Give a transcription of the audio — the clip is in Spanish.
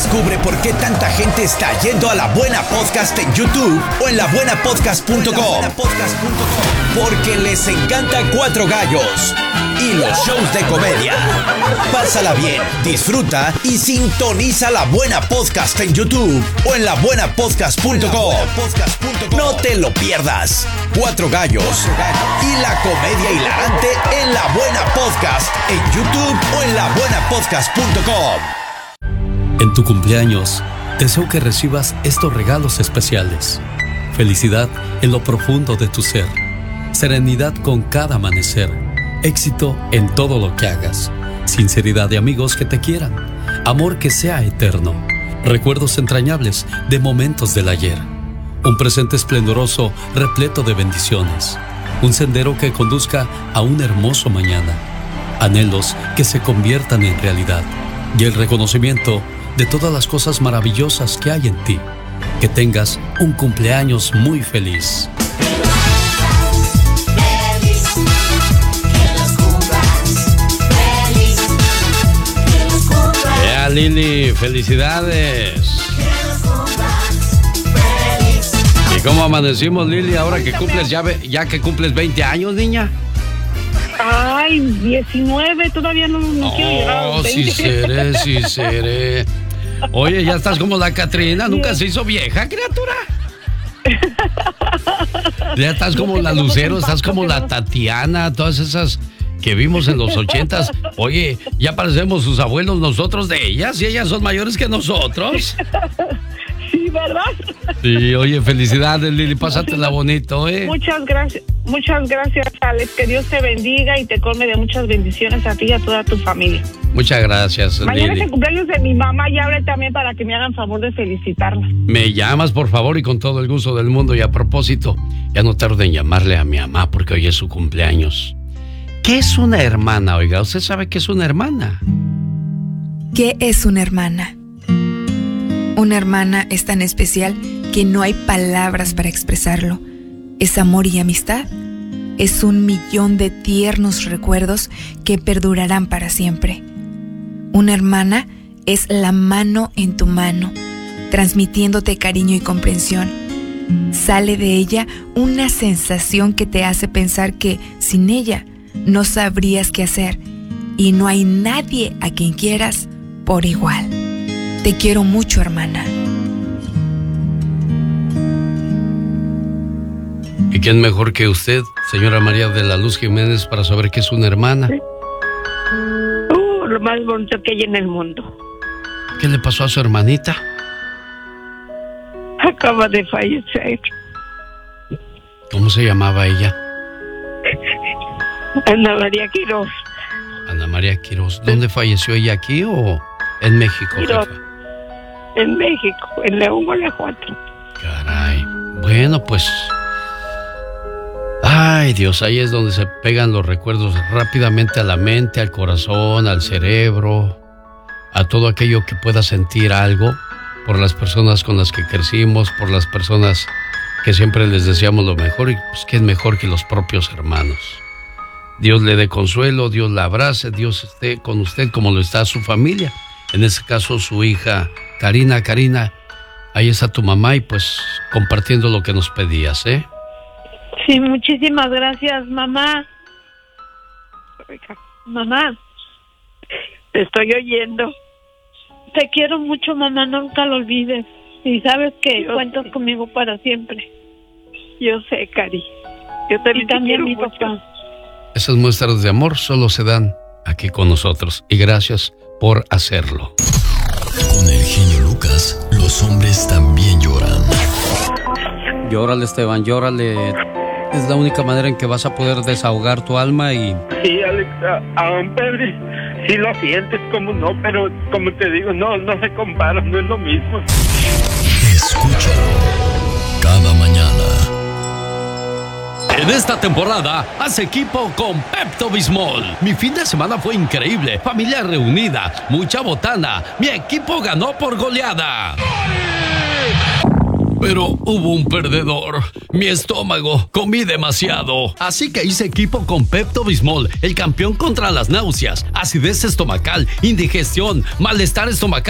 Descubre por qué tanta gente está yendo a La Buena Podcast en YouTube o en labuenapodcast.com. Porque les encanta Cuatro Gallos y los shows de comedia. Pásala bien, disfruta y sintoniza La Buena Podcast en YouTube o en labuenapodcast.com. No te lo pierdas. Cuatro Gallos y la comedia hilarante en La Buena Podcast en YouTube o en labuenapodcast.com. En tu cumpleaños, deseo que recibas estos regalos especiales. Felicidad en lo profundo de tu ser. Serenidad con cada amanecer. Éxito en todo lo que hagas. Sinceridad de amigos que te quieran. Amor que sea eterno. Recuerdos entrañables de momentos del ayer. Un presente esplendoroso repleto de bendiciones. Un sendero que conduzca a un hermoso mañana. Anhelos que se conviertan en realidad. Y el reconocimiento de todas las cosas maravillosas que hay en ti. Que tengas un cumpleaños muy feliz. Lili, felicidades. ¿Y cómo amanecimos, Lili, ahora que cumples ya que cumples 20 años, niña? Ay, 19, todavía no quiero llegar a los 20. Sí seré. Oye, ya estás como la Catrina, nunca se hizo vieja, criatura. Ya estás como la Lucero, estás como la Tatiana, todas esas que vimos en los 80s. Oye, ya parecemos sus abuelos nosotros de ellas, y ellas son mayores que nosotros. Sí, ¿verdad? Sí, oye, felicidades, Lili, pásatela bonito, Muchas gracias, Alex, que Dios te bendiga y te colme de muchas bendiciones a ti y a toda tu familia. Muchas gracias, Mañana Lili. es el cumpleaños de mi mamá y hablé también para que me hagan favor de felicitarla. Me llamas, por favor, y con todo el gusto del mundo. Y a propósito, ya no tardo en llamarle a mi mamá porque hoy es su cumpleaños. ¿Qué es una hermana, oiga? ¿Usted sabe qué es una hermana? ¿Qué es una hermana? Una hermana es tan especial que no hay palabras para expresarlo. Es amor y amistad. Es 1,000,000 de tiernos recuerdos que perdurarán para siempre. Una hermana es la mano en tu mano, transmitiéndote cariño y comprensión. Sale de ella una sensación que te hace pensar que sin ella no sabrías qué hacer y no hay nadie a quien quieras por igual. Te quiero mucho, hermana. ¿Y quién mejor que usted, señora María de la Luz Jiménez, para saber qué es una hermana? Lo más bonito que hay en el mundo. ¿Qué le pasó a su hermanita? Acaba de fallecer. ¿Cómo se llamaba ella? Ana María Quiroz. Ana María Quiroz. ¿Dónde falleció ella, aquí o en México, Quiroz. jefa? En México, en León, Guanajuato. Caray. Bueno, pues... Ay, Dios, ahí es donde se pegan los recuerdos rápidamente a la mente, al corazón, al cerebro, a todo aquello que pueda sentir algo por las personas con las que crecimos, por las personas que siempre les deseamos lo mejor, y pues quién mejor que los propios hermanos. Dios le dé consuelo, Dios la abrace, Dios esté con usted como lo está su familia. En este caso, su hija Karina. Karina, ahí está tu mamá y pues compartiendo lo que nos pedías, ¿eh? Sí, muchísimas gracias, mamá. Mamá, te estoy oyendo. Te quiero mucho, mamá, nunca lo olvides. Y sabes que cuentas conmigo para siempre. Yo sé, Cari. Yo también mi papá. Esas muestras de amor solo se dan aquí con nosotros. Y gracias por hacerlo. Con el genio Lucas, los hombres también lloran. Llórale, Esteban, llórale. Es la única manera en que vas a poder desahogar tu alma y... Sí, Alex, Pedri, sí lo sientes, como no, pero como te digo, no se compara, no es lo mismo. Escúchalo cada mañana. En esta temporada, haz equipo con Pepto-Bismol. Mi fin de semana fue increíble. Familia reunida, mucha botana. Mi equipo ganó por goleada. Pero hubo un perdedor. Mi estómago. Comí demasiado. Así que hice equipo con Pepto-Bismol, el campeón contra las náuseas, acidez estomacal, indigestión, malestar estomacal.